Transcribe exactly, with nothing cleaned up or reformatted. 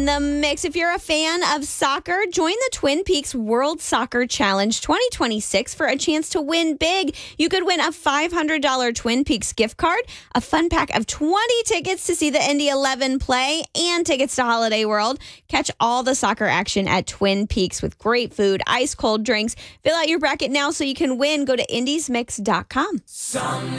in the mix. If you're a fan of soccer, join the Twin Peaks World Soccer Challenge twenty twenty-six for a chance to win big. You could win a five hundred dollars Twin Peaks gift card, a fun pack of twenty tickets to see the Indy eleven play, and tickets to Holiday World. Catch all the soccer action at Twin Peaks with great food, ice cold drinks. Fill out your bracket now so you can win. Go to indies mix dot com.